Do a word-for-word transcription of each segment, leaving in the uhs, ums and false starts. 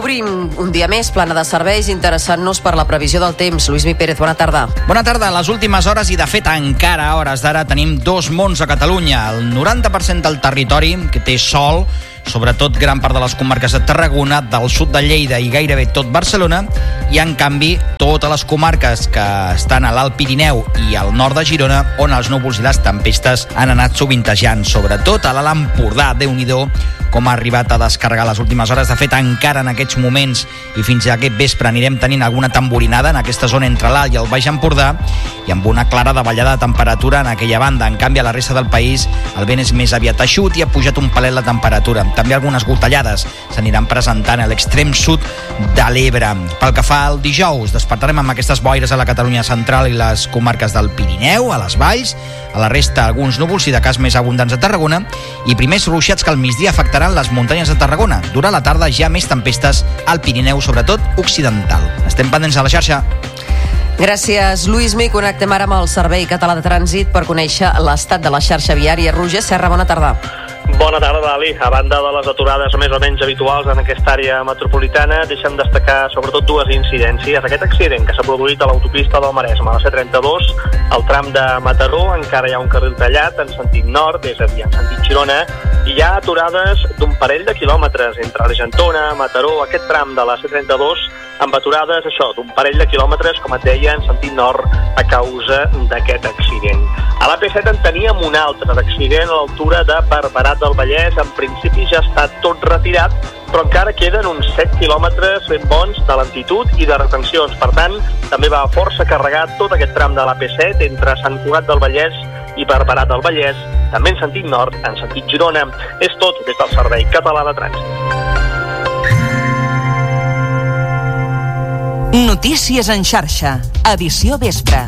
Obrim un dia més, plana de serveis, interessant-nos per la previsió del temps. Lluís Mi Pérez, bona tarda. Bona tarda. En les últimes hores, i de fet encara a hores d'ara, tenim dos mons a Catalunya. El noranta per cent del territori que té sol, sobretot gran part de les comarques de Tarragona, del sud de Lleida i gairebé tot Barcelona, i en canvi totes les comarques que estan a l'Alt Pirineu i al nord de Girona, on els núvols i les tempestes han anat sovintejant, sobretot a l'Alt Empordà. Déu-n'hi-do com ha arribat a descarregar les últimes hores. De fet, encara en aquests moments i fins a aquest vespre anirem tenint alguna tamborinada en aquesta zona entre l'Alt i el Baix Empordà, i amb una clara davallada de temperatura en aquella banda. En canvi, a la resta del país el vent és més aviat eixut i ha pujat un palet la temperatura. També algunes gotellades s'aniran presentant a l'extrem sud de l'Ebre. Pel que fa al dijous, despertarem amb aquestes boires a la Catalunya central i les comarques del Pirineu, a les valls, a la resta alguns núvols i de cas més abundants a Tarragona, i primers ruixats que al migdia afectaran les muntanyes de Tarragona. Durant la tarda ja més tempestes al Pirineu, sobretot occidental. Estem pendents a la xarxa. Gràcies, Lluís Mi. Connectem ara amb el Servei Català de Trànsit per conèixer l'estat de la xarxa viària. Roger Serra, bona tarda. Bona tarda, Dali. A banda de les aturades més o menys habituals en aquesta àrea metropolitana, deixem destacar sobretot dues incidències. Aquest accident que s'ha produït a l'autopista del Maresme, a la C trenta-dos, al tram de Mataró, encara hi ha un carril tallat en sentit nord, és a dir, en sentit Girona, i hi ha aturades d'un parell de quilòmetres entre Argentona, Mataró, aquest tram de la C trenta-dos, amb aturades, això, d'un parell de quilòmetres, com et deia, en sentit nord, a causa d'aquest accident. A l'A P set en teníem un altre d'accident a l'altura de Barberà del Vallès. En principi ja està tot retirat, però encara queden uns set quilòmetres ben bons de lentitud i de retencions. Per tant, també va força carregat tot aquest tram de l'A P set entre Sant Cugat del Vallès i Barberà del Vallès, també en sentit nord, en sentit Girona. És tot des del Servei Català de Trànsit. Notícies en xarxa, edició vespre.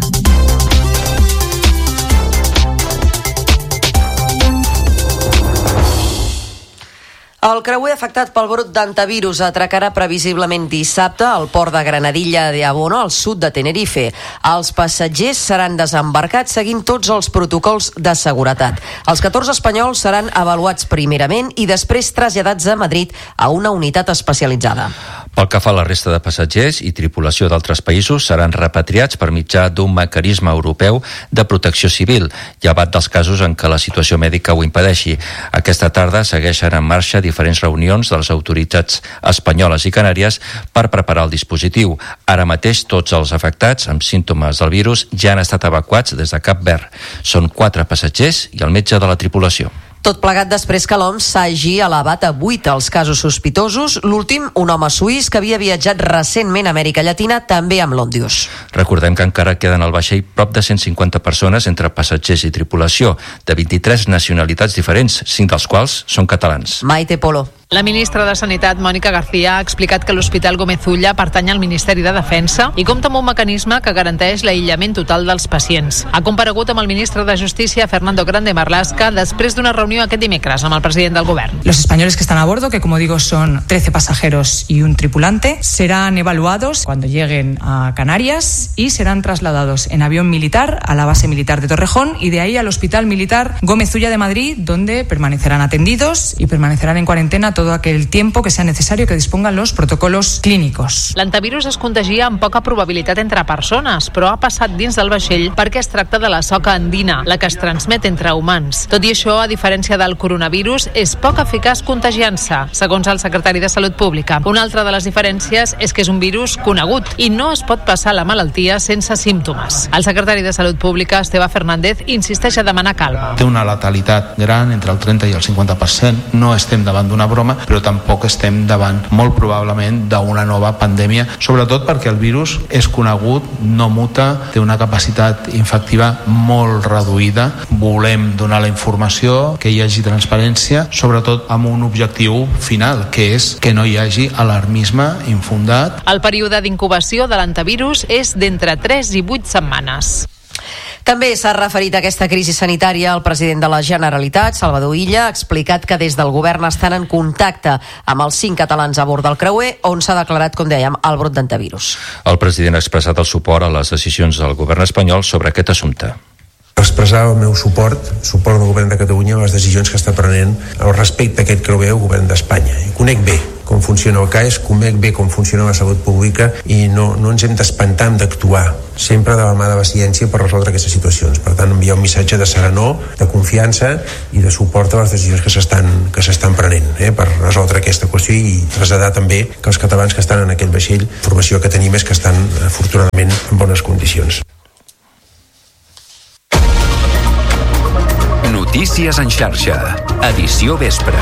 El creuer afectat pel brot d'hantavirus atracarà previsiblement dissabte al port de Granadilla de Abono, al sud de Tenerife. Els passatgers seran desembarcats seguint tots els protocols de seguretat. Els catorze espanyols seran avaluats primerament i després traslladats a Madrid a una unitat especialitzada. Pel que fa a la resta de passatgers i tripulació d'altres països, seran repatriats per mitjà d'un mecanisme europeu de protecció civil, llevat dels casos en què la situació mèdica ho impedeixi. Aquesta tarda segueixen en marxa diferents reunions de les autoritats espanyoles i canàries per preparar el dispositiu. Ara mateix tots els afectats amb símptomes del virus ja han estat evacuats des de Cap Verd. Són quatre passatgers i el metge de la tripulació. Tot plegat després que l'O M S s'hagi elevat a vuit els casos sospitosos. L'últim, un home suís que havia viatjat recentment a Amèrica Llatina, també amb l'Ondius. Recordem que encara queden al vaixell prop de cent cinquanta persones entre passatgers i tripulació, de vint-i-tres nacionalitats diferents, cinc dels quals són catalans. Maite Polo. La ministra de Sanitat, Mònica García, ha explicat que l'Hospital Gómez Ulla pertany al Ministeri de Defensa i compta amb un mecanisme que garanteix l'aïllament total dels pacients. Ha comparegut amb el ministre de Justícia, Fernando Grande Marlaska, després d'una reunió aquest dimecres amb el president del govern. Los españoles que están a bordo, que como digo son trece pasajeros y un tripulante, serán evaluados cuando lleguen a Canarias y serán trasladados en avión militar a la base militar de Torrejón y de ahí al Hospital Militar Gómez Ulla de Madrid, donde permanecerán atendidos y permanecerán en cuarentena todo aquel tiempo que sea necesario que dispongan los protocolos clínicos. L'antivirus es contagia amb poca probabilitat entre persones, però ha passat dins del vaixell perquè es tracta de la soca andina, la que es transmet entre humans. Tot i això, a diferència del coronavirus, és poc eficaç contagiant-se, segons el secretari de Salut Pública. Una altra de les diferències és que és un virus conegut i no es pot passar la malaltia sense símptomes. El secretari de Salut Pública, Esteve Fernández, insisteix a demanar calma. Té una letalitat gran, entre el trenta i el cinquanta per cent. No estem davant d'una broma, però tampoc estem davant, molt probablement, d'una nova pandèmia, sobretot perquè el virus és conegut, no muta, té una capacitat infectiva molt reduïda. Volem donar la informació, que hi hagi transparència, sobretot amb un objectiu final, que és que no hi hagi alarmisme infundat. El període d'incubació de l'antivirus és d'entre tres i vuit setmanes. També s'ha referit a aquesta crisi sanitària el president de la Generalitat, Salvador Illa, ha explicat que des del govern estan en contacte amb els cinc catalans a bord del creuer, on s'ha declarat, com dèiem, el brot d'antivirus. El president ha expressat el suport a les decisions del govern espanyol sobre aquest assumpte. Expressar el meu suport, suport del govern de Catalunya a les decisions que està prenent respecte a aquest creuer el govern d'Espanya. I conec bé com funciona el C A E S, conec bé com funciona la salut pública i no, no ens hem d'espantar, hem d'actuar sempre de la mà de la ciència per resoldre aquestes situacions. Per tant, enviar un missatge de serenor, de confiança i de suport a les decisions que s'estan, que s'estan prenent eh, per resoldre aquesta qüestió i traslladar també que els catalans que estan en aquest vaixell, la informació que tenim és que estan afortunadament en bones condicions. Notícies en xarxa, edició vespre.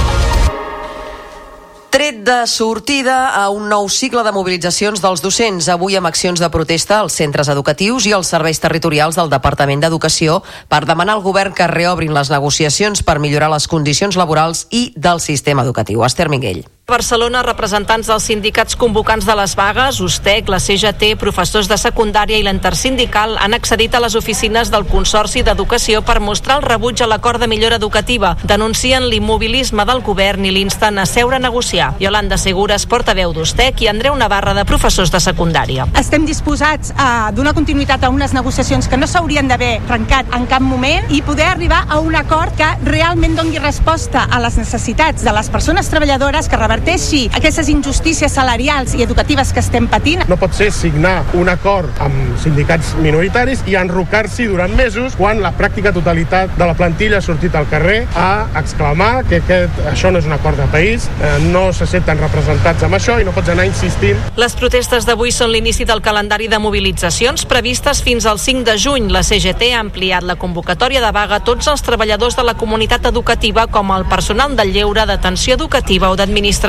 Tret de sortida a un nou cicle de mobilitzacions dels docents, avui amb accions de protesta als centres educatius i als serveis territorials del Departament d'Educació per demanar al govern que reobrin les negociacions per millorar les condicions laborals i del sistema educatiu. Esther Miguel. Barcelona, representants dels sindicats convocants de les vagues, USTEC, la C G T, professors de secundària i l'Intersindical han accedit a les oficines del Consorci d'Educació per mostrar el rebuig a l'acord de millora educativa. Denuncien l'immobilisme del govern i l'insten a seure a negociar. Yolanda Segures, portaveu d'USTEC, i Andreu Navarra, de professors de secundària. Estem disposats a donar continuïtat a unes negociacions que no s'haurien d'haver trencat en cap moment i poder arribar a un acord que realment doni resposta a les necessitats de les persones treballadores, que reverteixi aquestes injustícies salarials i educatives que estem patint. No pot ser signar un acord amb sindicats minoritaris i enrocar-s'hi durant mesos quan la pràctica totalitat de la plantilla ha sortit al carrer a exclamar que aquest, això no és un acord de país, eh, no se senten representats amb això i no pots anar insistint. Les protestes d'avui són l'inici del calendari de mobilitzacions previstes fins al cinc de juny. La C G T ha ampliat la convocatòria de vaga a tots els treballadors de la comunitat educativa com el personal del lleure, d'atenció educativa o d'administració.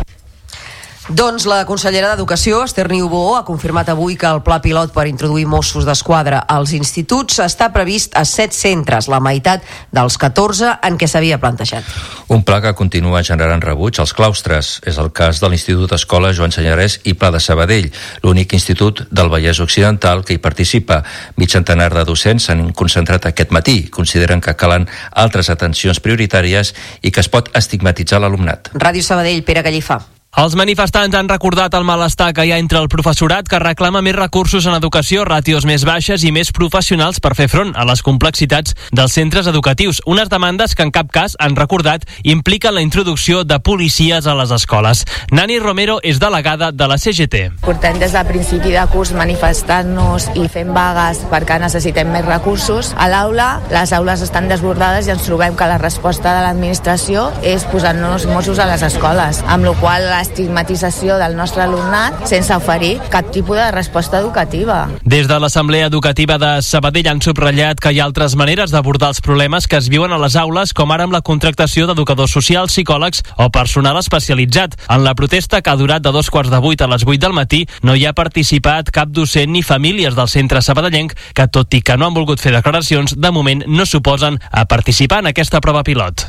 Doncs la consellera d'Educació, Esther Niubó, ha confirmat avui que el pla pilot per introduir Mossos d'Esquadra als instituts està previst a set centres, la meitat dels catorze en què s'havia plantejat. Un pla que continua generant rebuig als claustres. És el cas de l'Institut Escola Joan Senyarès i Pla de Sabadell, l'únic institut del Vallès Occidental que hi participa. Mig centenar de docents s'han concentrat aquest matí. Consideren que calen altres atencions prioritàries i que es pot estigmatitzar l'alumnat. Ràdio Sabadell, Pere Gallifà. Els manifestants han recordat el malestar que hi ha entre el professorat, que reclama més recursos en educació, ràtios més baixes i més professionals per fer front a les complexitats dels centres educatius. Unes demandes que en cap cas, han recordat, impliquen la introducció de policies a les escoles. Nani Romero és delegada de la C G T. Portem des del principi de curs manifestant-nos i fent vagues perquè necessitem més recursos. A l'aula, les aules estan desbordades i ens trobem que la resposta de l'administració és posar-nos Mossos a les escoles, amb la qual cosa estigmatització del nostre alumnat sense oferir cap tipus de resposta educativa. Des de l'Assemblea Educativa de Sabadell han subratllat que hi ha altres maneres d'abordar els problemes que es viuen a les aules, com ara amb la contractació d'educadors socials, psicòlegs o personal especialitzat. En la protesta, que ha durat de dos quarts de vuit a les vuit del matí, no hi ha participat cap docent ni famílies del centre sabadellenc, que tot i que no han volgut fer declaracions, de moment no s'oposen a participar en aquesta prova pilot.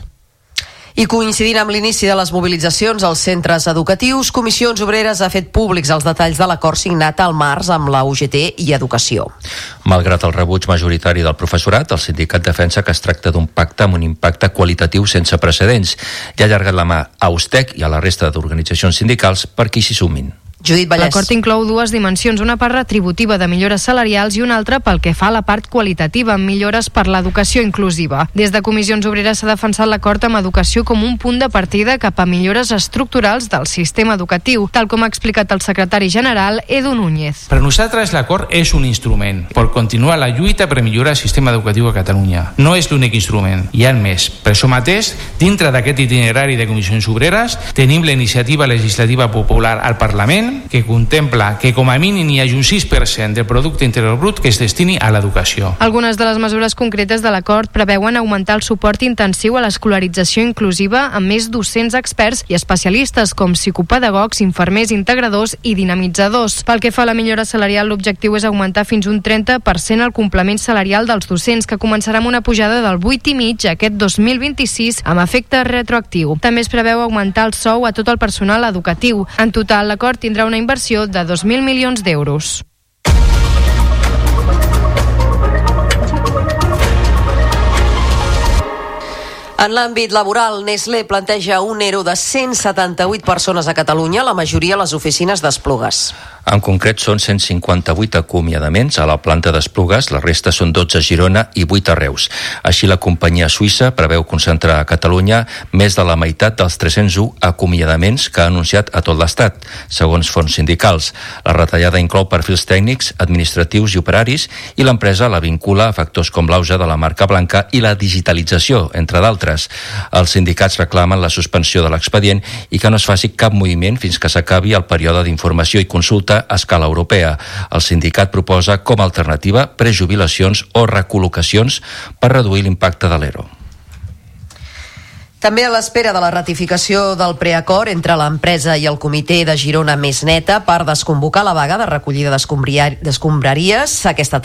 I coincidint amb l'inici de les mobilitzacions als centres educatius, Comissions Obreres ha fet públics els detalls de l'acord signat al març amb la U G T i Educació. Malgrat el rebuig majoritari del professorat, el sindicat defensa que es tracta d'un pacte amb un impacte qualitatiu sense precedents i ha allargat la mà a USTEC i a la resta d'organitzacions sindicals perquè hi s'hi sumin. Judit Vallès. L'acord inclou dues dimensions, una part retributiva de millores salarials i una altra pel que fa a la part qualitativa, amb millores per l'educació inclusiva. Des de Comissions Obreres s'ha defensat l'acord amb educació com un punt de partida cap a millores estructurals del sistema educatiu, tal com ha explicat el secretari general Edu Núñez. Per nosaltres l'acord és un instrument per continuar la lluita per millorar el sistema educatiu a Catalunya. No és l'únic instrument, hi ha més. Per això mateix, dintre d'aquest itinerari de Comissions Obreres, tenim la iniciativa legislativa popular al Parlament, que contempla que com a mínim hi hagi un sis per cent del producte interior brut que es destini a l'educació. Algunes de les mesures concretes de l'acord preveuen augmentar el suport intensiu a l'escolarització inclusiva amb més docents experts i especialistes com psicopedagogs, infermers, integradors i dinamitzadors. Pel que fa a la millora salarial, l'objectiu és augmentar fins un trenta per cent el complement salarial dels docents, que començarà amb una pujada del vuit i mig aquest dos mil vint-i-sis amb efecte retroactiu. També es preveu augmentar el sou a tot el personal educatiu. En total, l'acord tindrà una inversió de dos mil milions d'euros. En l'àmbit laboral, Nestlé planteja un ERO de cent setanta-vuit persones a Catalunya, la majoria a les oficines d'Esplugues. En concret, són cent cinquanta-vuit acomiadaments a la planta d'Esplugues, la resta són dotze a Girona i vuit a Reus. Així, la companyia suïssa preveu concentrar a Catalunya més de la meitat dels tres-cents u acomiadaments que ha anunciat a tot l'Estat, segons fons sindicals. La retallada inclou perfils tècnics, administratius i operaris, i l'empresa la vincula a factors com l'auge de la marca blanca i la digitalització, entre d'altres. Els sindicats reclamen la suspensió de l'expedient i que no es faci cap moviment fins que s'acabi el període d'informació i consulta a escala europea. El sindicat proposa com a alternativa prejubilacions o recol·locacions per reduir l'impacte de l'E R O. També a l'espera de la ratificació del preacord entre l'empresa i el comitè de Girona Més Neta per desconvocar la vaga de recollida d'escombraries, aquesta